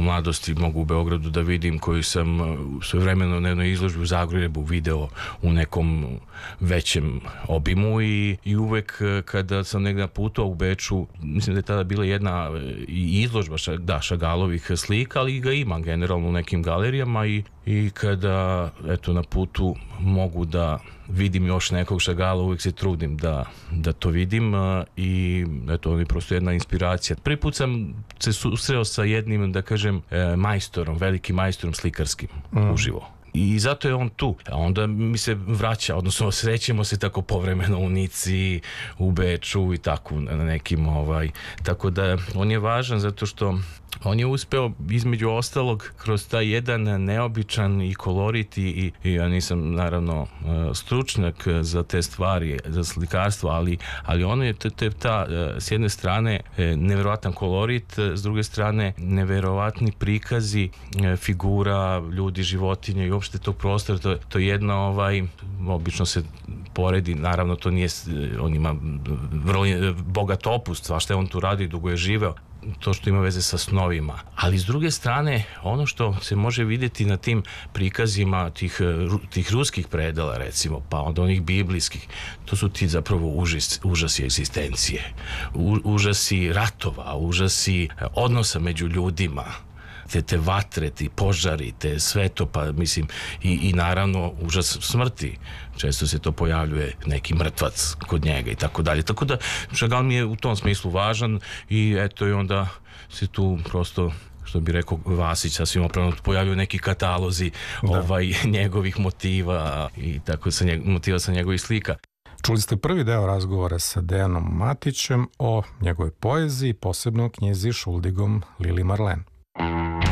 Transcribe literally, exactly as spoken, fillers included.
mladosti mogu u Beogradu da vidim, koju sam svojevremeno na jednoj izložbi u Zagrebu video u nekom većem obimu i, i uvek kada sam negdje putovao u Beču, mislim da je tada bila jedna izložba da, Šagalovih slika, ali ga ima generalno u nekim galerijama i, i kada eto, na putu mogu da vidim još nekog Šagala, uvijek se trudim da, da to vidim i eto, on je prosto jedna inspiracija. Prvi put sam se susreo sa jednim, da kažem, majstorom, velikim majstorom slikarskim mm. uživo. I zato je on tu. A onda mi se vraća, odnosno srećemo se tako povremeno u Nici, u Beču i tako na nekim ovaj. Tako da on je važan zato što on je uspeo između ostalog kroz taj jedan neobičan i kolorit i, i ja nisam naravno stručnjak za te stvari, za slikarstvo, ali, ali ono je te, te, ta, s jedne strane neverovatan kolorit, s druge strane neverovatni prikazi figura, ljudi, životinja i uopšte tog prostora. To, to je jedno, ovaj, obično se poredi, naravno to nije, on ima vrlo bogat opus, svašta je on tu radi, dugo je živeo, to što ima veze sa snovima. Ali s druge strane, ono što se može vidjeti na tim prikazima tih, tih ruskih predela, recimo, pa onda onih biblijskih, to su ti zapravo užas, užasi egzistencije, U, užasi ratova, užasi odnosa među ljudima, te, te vatre, ti požari, te sve to, pa mislim, i, i naravno užas smrti. Često se to pojavljuje neki mrtvac kod njega i tako dalje. Tako da Šagal mi je u tom smislu važan i eto i onda se tu prosto, što bi rekao Vasić, sasvim opravno pojavljuju neki katalozi ovaj, njegovih motiva i tako sa njeg, motiva sa njegovih slika. Čuli ste prvi deo razgovora sa Dejanom Matićem o njegovoj poeziji, posebno o knjizi Šuldigom Lili Marlen.